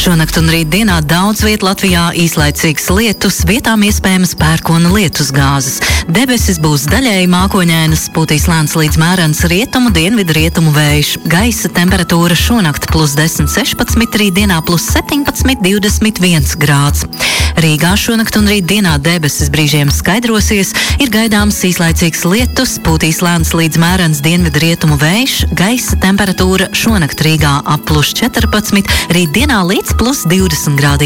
Šonakt un rītdienā daudz viet Latvijā īslaicīgs lietus, vietām iespējams pērkona lietusgāzes. Debesis būs daļēji mākoņainas, pūtīs lēns līdz mērens rietumu dienvidu rietumu vējš. Gaisa temperatūra šonakt +10, 16, rītdienā +17, 21 grāds. Rīgā šonakt un rītdienā debesis brīžiem skaidrosies, ir gaidāms īslaicīgs lietus, pūtīs lēns līdz mērens dienvidu rietumu vējš. Gaisa temperatūra šonakt Rīgā ap +14, rītdienā līdz +20 grādiem.